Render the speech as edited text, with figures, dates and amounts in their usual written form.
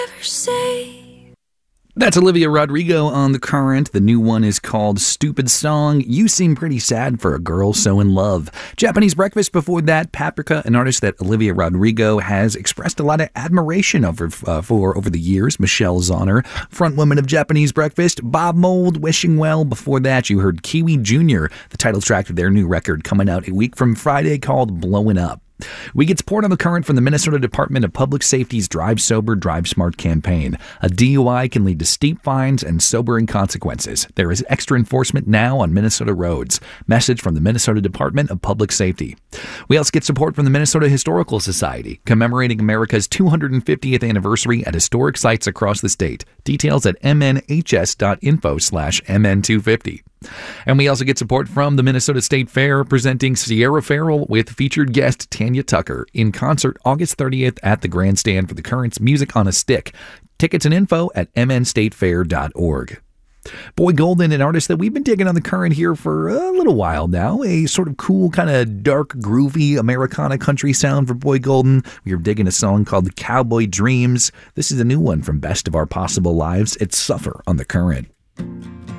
That's Olivia Rodrigo on The Current. The new one is called Stupid Song. You seem pretty sad for a girl so in love. Japanese Breakfast before that, Paprika, an artist that Olivia Rodrigo has expressed a lot of admiration for over the years. Michelle Zauner, frontwoman of Japanese Breakfast. Bob Mould, Wishing Well. Before that, you heard Kiwi Jr., the title track of their new record coming out a week from Friday called Blowin' Up. We get support on The Current from the Minnesota Department of Public Safety's Drive Sober, Drive Smart campaign. A DUI can lead to steep fines and sobering consequences. There is extra enforcement now on Minnesota roads. Message from the Minnesota Department of Public Safety. We also get support from the Minnesota Historical Society, commemorating America's 250th anniversary at historic sites across the state. Details at mnhs.info/mn250. And we also get support from the Minnesota State Fair, presenting Sierra Farrell with featured guest Tanya Tucker in concert August 30th at the Grandstand for The Current's Music on a Stick. Tickets and info at mnstatefair.org. Boy Golden, an artist that we've been digging on The Current here for a little while now. A sort of cool, kind of dark, groovy Americana country sound for Boy Golden. We are digging a song called Cowboy Dreams. This is a new one from Best of Our Possible Lives. It's Suffer on The Current.